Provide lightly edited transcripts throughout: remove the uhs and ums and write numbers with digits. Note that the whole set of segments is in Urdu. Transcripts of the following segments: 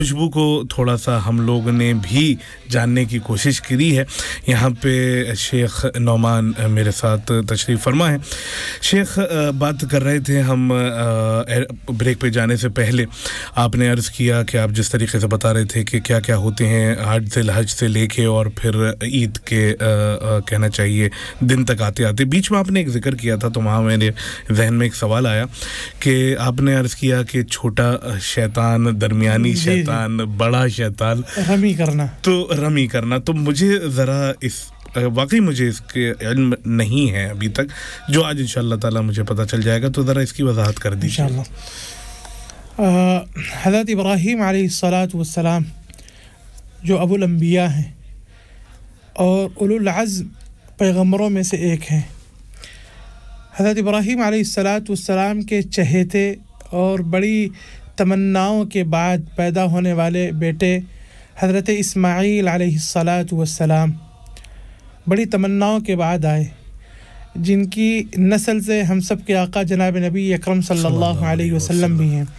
खुशबू को थोड़ा सा हम लोग ने भी जानने की कोशिश की है। यहाँ पे शेख नौमान मेरे साथ तशरीफ़ फरमा है। शेख बात कर रहे थे हम ब्रेक पे जाने से पहले, आपने अर्ज़ किया कि आप जिस तरीके से बता रहे थे कि क्या क्या होते हैं हज से लेके और फिर ईद के कहना चाहिए दिन तक आते आते, बीच में आपने एक ज़िक्र किया था तो वहाँ मेरे जहन में एक सवाल आया कि आपने अर्ज़ किया कि छोटा शैतान, दरमियानी शैतान, बड़ा शैतान, रमी करना तो मुझे ज़रा इस वाकई मुझे इसके इल्म नहीं है अभी तक, जो आज इंशाअल्लाह ताला मुझे पता चल जाएगा, तो ज़रा इसकी वजाहत कर दीजिए। हज़रत इब्राहीम अलैहिस्सलातु वस्सलाम जो अबुल अंबिया हैं और उलुल अज़्म पैगंबरों में से एक हैं। हज़रत इब्राहीम अलैहिस्सलातु वस्सलाम के चहेते और बड़ी तमन्नाओं के बाद पैदा होने वाले बेटे हज़रत इस्माईल अलैहिस्सलातु वस्सलाम बड़ी तमन्नाओं के बाद आए, जिनकी नस्ल से हम सब के आका जनाब नबी अकरम सल्लल्लाहु अलैहि वसल्लम भी हैं।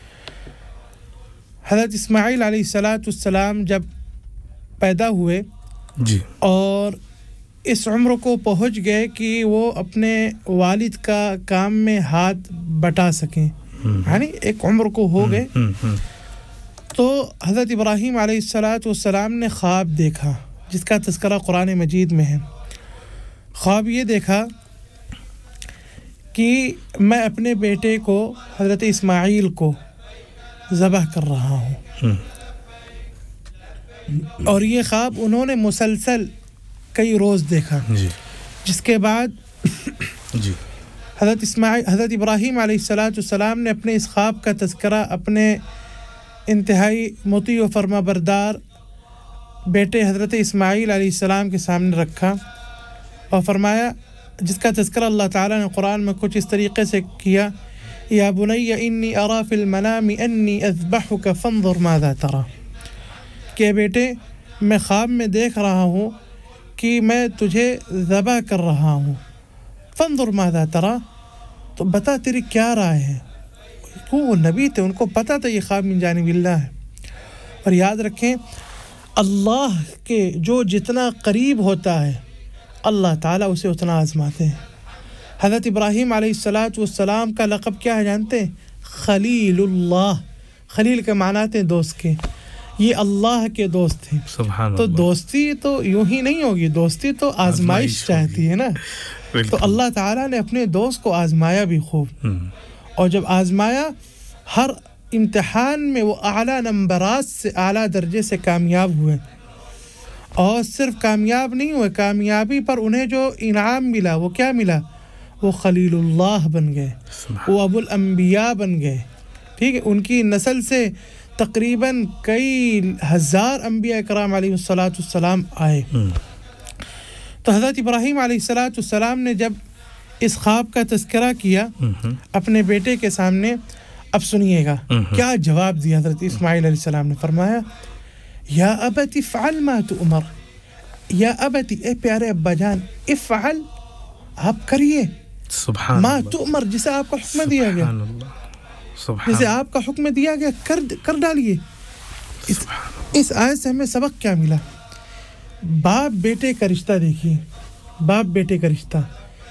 हज़रत इस्माईल अलैहिस्सलातु वस्सलाम जब पैदा हुए जी और इस उम्र को पहुँच गए कि वो अपने वालिद का काम में हाथ बटा सकें, यानी एक उम्र को हो गए, तो हज़रत इब्राहीम अलैहिस्सलातु वस्सलाम ने ख्वाब देखा जिसका तज़किरा कुरान मजीद में है। ख्वाब ये देखा कि मैं अपने बेटे को हज़रत इस्माईल को ज़बह कर रहा हूँ, और ये ख्वाब उन्होंने मुसलसल कई रोज़ देखा जी। जिसके बाद जी हज़रत इब्राहीम अलैहिस्सलातु वस्सलाम ने अपने इस ख्वाब का तज़किरा अपने इंतहाई मुती व फरमाबरदार बेटे हज़रत इस्माईल अलैहिस्सलाम के सामने रखा और फरमाया, जिसका तज़किरा अल्लाह ताला ने कुरान में कुछ इस तरीक़े से किया, या बुनय्या इन्नी अरा फ़िल मनामी अन्नी अज़बहुका फ़ंज़ुर माज़ा तरा, कि बेटे मैं ख्वाब में देख रहा हूँ कि मैं तुझे ज़बह कर रहा हूँ, फ़ंज़ुर माज़ा तरा, तो बता तेरी क्या राय है। वो नबी थे, उनको पता था ये ख्वाब मिन जानिबिल्लाह है। और याद रखें, अल्लाह के जो जितना करीब होता है अल्लाह ताला उसे उतना आज़माते हैं। हज़रत इब्राहीम अलैहिस्सलातु वस्सलाम का लक़ब क्या है जानते हैं? खलीलुल्लाह। खलील के माना थे दोस्त के, ये अल्लाह के दोस्त थे। तो दोस्ती तो यूं ही नहीं होगी, दोस्ती तो आज़माइश चाहती है ना। तो अल्लाह ताला ने अपने दोस्त को आज़माया भी खूब, और जब आज़माया हर इम्तिहान में वो आला नंबरात से आला दर्जे से कामयाब हुए, और सिर्फ कामयाब नहीं हुए, कामयाबी पर उन्हें जो इनाम मिला वो क्या मिला? वो खलीलुल्लाह बन गए, वो अबुल अंबिया बन गए। ठीक है, उनकी नस्ल से तकरीबन कई हज़ार अंबिया इकराम अलैहिस्सलातु वस्सलाम आए। तो हज़रत इब्राहीम अलैहिस्सलातु वस्सलाम ने जब इस ख्वाब का तज़किरा किया अपने बेटे के सामने, अब सुनिएगा क्या जवाब दिया हज़रत इस्माईल अलैहिस्सलाम ने। फरमाया, या अबती फ़अल मा तुअमर, या अबती, ए प्यारे अब्बा जान, इफ़अल, आप करिए, मा तुअमर, जिसे आपका हुक्म दिया गया, जिसे आपका हुक्म दिया गया कर डालिए। इस आयत से हमें सबक क्या मिला? बाप बेटे का रिश्ता देखिए, बाप बेटे का रिश्ता।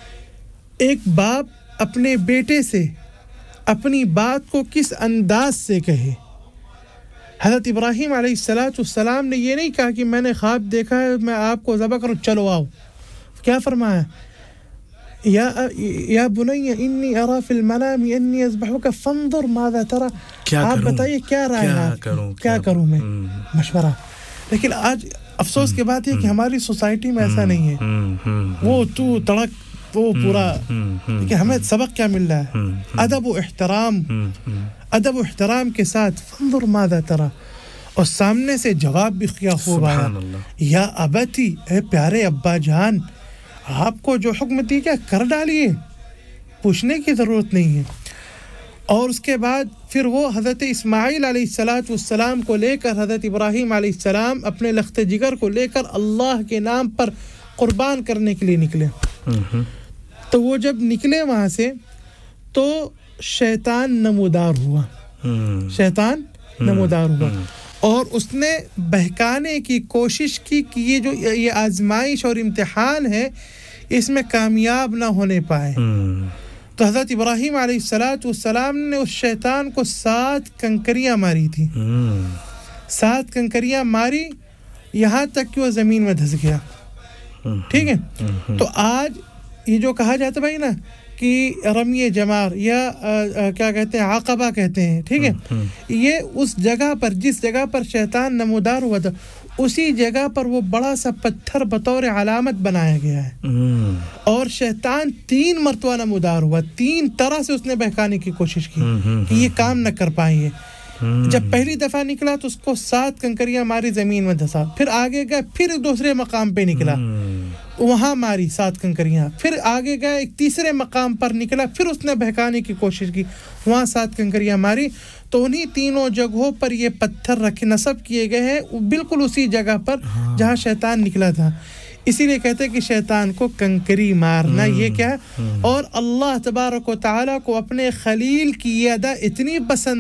एक बाप अपने बेटे से अपनी बात को किस अंदाज से कहे। हज़रत इब्राहीम अलैहिस्सलातु वस्सलाम ने ये नहीं कहा कि मैंने ख्वाब देखा है, मैं आपको ज़बह करूँ, चलो आओ। क्या फरमाया? या बुनय्या इन्नी अरा फ़िल मनामी अन्नी अज़बहुका फ़ंज़ुर माज़ा तरा, आप बताइए क्या राय है, क्या करूँ मैं, मशवरा। लेकिन आज अफसोस की बात है कि हमारी सोसाइटी में ऐसा नहीं है। वो तू तड़क वो पूरा, कि हमें सबक क्या मिल रहा है? अदब व एहतराम, अदब व एहतराम के साथ फ़ंज़ुर माज़ा तरा, और सामने से जवाब भी क्या खूब आया, या अबती, ए प्यारे अब्बा जान, आपको जो हुक्म दी क्या कर डालिए, पूछने की ज़रूरत नहीं है। और उसके बाद फिर वो हज़रत इस्माईल अलैहिस्सलातु वस्सलाम को लेकर, हज़रत इब्राहीम अलैहिस्सलाम अपने लख्त जिगर को लेकर अल्लाह के नाम पर कुर्बान करने के लिए निकले। तो वो जब निकले वहाँ से, तो शैतान नमूदार हुआ, शैतान नमूदार हुआ। اور اس نے بہکانے کی کوشش کی کہ یہ آزمائش اور امتحان ہے، اس میں کامیاب نہ ہونے پائے۔ تو حضرت ابراہیم علیہ السلام نے اس شیطان کو 7 کنکریاں ماری تھی، 7 کنکریاں ماری یہاں تک کہ وہ زمین میں دھس گیا۔ ٹھیک ہے، تو آج یہ جو کہا جاتا بھائی نا کہ رمی جمار یا کیا کہتے ہیں، عقبہ کہتے ہیں، ٹھیک ہے، یہ اس جگہ پر جس جگہ پر شیطان نمودار ہوا تھا اسی جگہ پر وہ بڑا سا پتھر بطور علامت بنایا گیا ہے، اور شیطان 3 مرتبہ نمودار ہوا، 3 طرح سے اس نے بہکانے کی کوشش کی کہ یہ کام نہ کر پائیں گے۔ جب پہلی دفعہ نکلا تو اس کو 7 کنکریاں ماری، زمین میں دھسا، پھر آگے گئے، پھر دوسرے مقام پہ نکلا، وہاں ماری 7 کنکریاں، پھر آگے گئے ایک تیسرے مقام پر نکلا، پھر اس نے بہکانے کی کوشش کی، وہاں 7 کنکریاں ماری۔ تو انہی تینوں جگہوں پر یہ پتھر رکھے نصب کیے گئے ہیں، بالکل اسی جگہ پر جہاں شیطان نکلا تھا۔ اسی لیے کہتے ہیں کہ شیطان کو کنکری مارنا یہ کیا ہے۔ اور اللہ تبارک و تعالیٰ کو اپنے خلیل کی یہ ادا اتنی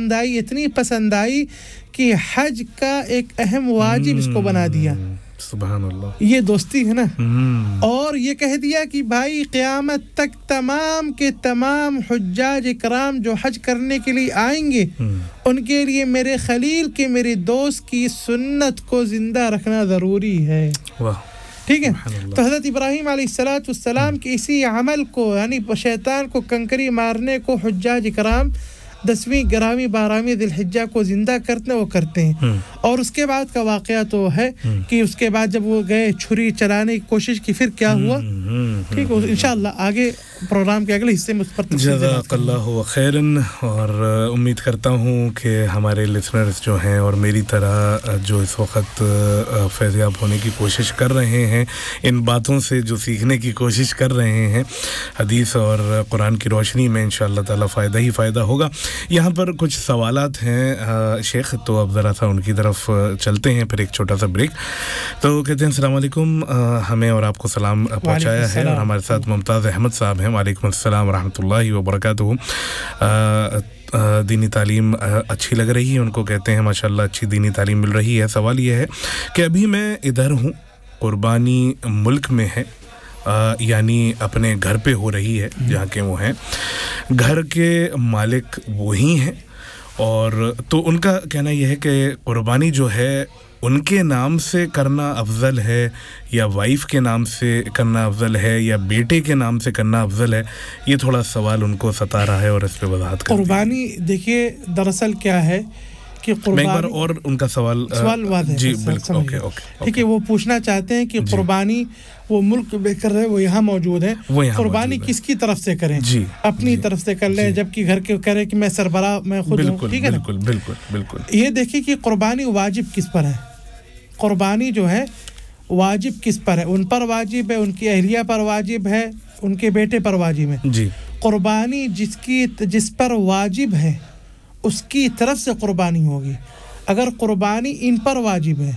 پسند آئی کہ حج کا ایک اہم واجب اس کو بنا دیا۔ سبحان اللہ، یہ دوستی ہے نا۔ اور یہ کہہ دیا کہ بھائی قیامت تک تمام کے تمام حجاج اکرام جو حج کرنے کے لیے آئیں گے ان کے لیے میرے خلیل کے، میرے دوست کی سنت کو زندہ رکھنا ضروری ہے۔ واہ، ٹھیک ہے، تو حضرت ابراہیم علیہ السلام کے اسی عمل کو، یعنی شیطان کو کنکری مارنے کو حجاج اکرام 10ویں 11ویں 12ویں ذی الحجہ کو زندہ کرتے ہیں۔ اور اس کے بعد کا واقعہ تو ہے کہ اس کے بعد جب وہ گئے چھری چلانے کی کوشش کی، پھر کیا ہوا، ٹھیک ہے، انشاءاللہ آگے پروگرام کے اگلے حصے میں اس پر جزاک اللہ خیرن۔ اور امید کرتا ہوں کہ ہمارے لسنرز جو ہیں اور میری طرح جو اس وقت فیضیاب ہونے کی کوشش کر رہے ہیں، ان باتوں سے جو سیکھنے کی کوشش کر رہے ہیں حدیث اور قرآن کی روشنی میں، انشاءاللہ تعالی فائدہ ہی فائدہ ہوگا۔ یہاں پر کچھ سوالات ہیں شیخ، تو اب ذرا سا ان کی طرف چلتے ہیں، پھر ایک چھوٹا سا بریک۔ تو کہتے ہیں السلام علیکم، ہمیں اور آپ کو سلام پہنچایا ہے، اور ہمارے ساتھ ممتاز احمد صاحب ہیں۔ وعلیکم السلام ورحمۃ اللہ وبرکاتہ۔ دینی تعلیم اچھی لگ رہی ہے ان کو، کہتے ہیں ماشاءاللہ اچھی دینی تعلیم مل رہی ہے۔ سوال یہ ہے کہ ابھی میں ادھر ہوں، قربانی ملک میں ہے، یعنی اپنے گھر پہ ہو رہی ہے جہاں کے وہ ہیں، گھر کے مالک وہی ہیں، اور تو ان کا کہنا یہ ہے کہ قربانی جو ہے ان کے نام سے کرنا افضل ہے یا وائف کے نام سے کرنا افضل ہے یا بیٹے کے نام سے کرنا افضل ہے؟ یہ تھوڑا سوال ان کو ستا رہا ہے اور اس پہ وضاحت کر قربانی دیکھیے دراصل کیا ہے کہ میں ایک بار اور ان کا سوال واضح جی بالکل، اوکے ٹھیک ہے، وہ پوچھنا چاہتے ہیں کہ قربانی وہ ملک میں کر رہے، وہ یہاں موجود ہے، قربانی کس کی طرف سے کریں؟ اپنی طرف سے کر لیں، جبکہ گھر کے کہہ رہے کہ میں سربراہ میں خود ہوں، ٹھیک ہے نا؟ بالکل یہ دیکھیے کہ قربانی واجب کس پر ہے، قربانی جو ہے واجب کس پر ہے، ان پر واجب ہے، ان کی اہلیہ پر واجب ہے، ان کے بیٹے پر واجب ہے جی۔ قربانی جس پر واجب ہے اس کی طرف سے قربانی ہوگی۔ اگر قربانی ان پر واجب ہے،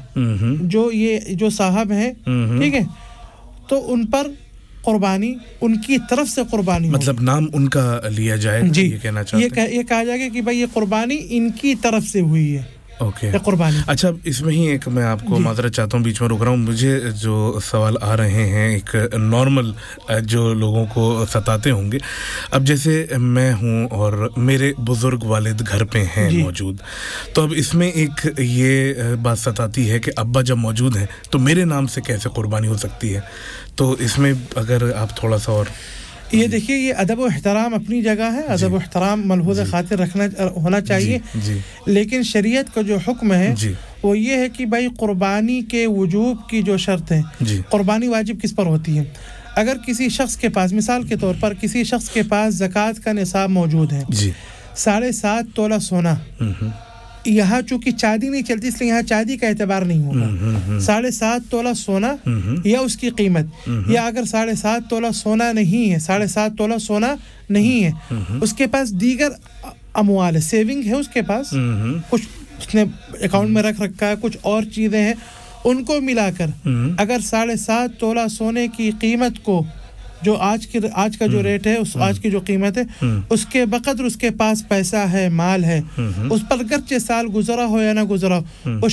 جو صاحب ہیں، ٹھیک ہے، تو ان پر قربانی ان کی طرف سے قربانی ہوگی، مطلب نام ان کا لیا جائے گا، یہ کہنا چاہتے ہیں، یہ کہا جائے گا کہ بھائی یہ قربانی ان کی طرف سے ہوئی ہے۔ اوکے، قربانی۔ اچھا، اس میں ہی ایک میں آپ کو معذرت چاہتا ہوں، بیچ میں رک رہا ہوں، مجھے جو سوال آ رہے ہیں ایک نارمل جو لوگوں کو ستاتے ہوں گے، اب جیسے میں ہوں اور میرے بزرگ والد گھر پہ ہیں موجود، تو اب اس میں ایک یہ بات ستاتی ہے کہ ابا جب موجود ہیں تو میرے نام سے کیسے قربانی ہو سکتی ہے؟ تو اس میں اگر آپ تھوڑا سا اور یہ دیکھیے، یہ ادب و احترام اپنی جگہ ہے، ادب و احترام ملحوظ خاطر ہونا چاہیے، لیکن شریعت کا جو حکم ہے وہ یہ ہے کہ بھائی قربانی کے وجوب کی جو شرط ہے، قربانی واجب کس پر ہوتی ہے؟ اگر کسی شخص کے پاس، مثال کے طور پر کسی شخص کے پاس زکوٰۃ کا نصاب موجود ہے، 7.5 تولہ سونا، یہاں چونکہ چاندی نہیں چلتی اس لیے یہاں چاندی کا اعتبار نہیں ہوگا، 7.5 تولہ سونا یا اس کی قیمت، یا اگر 7.5 تولہ سونا نہیں ہے، 7.5 تولہ سونا نہیں ہے، اس کے پاس دیگر اموال ہے، سیونگ ہے اس کے پاس، کچھ اس نے اکاؤنٹ میں رکھ رکھا ہے، کچھ اور چیزیں ہیں، ان کو ملا کر اگر 7.5 تولہ سونے کی قیمت کو، جو آج کا جو ریٹ ہے، اس آج کی جو قیمت ہے، اس کے بقدر اس کے پاس پیسہ ہے، مال ہے، اس پر گرچہ سال گزرا ہو یا نہ گزرا ہو،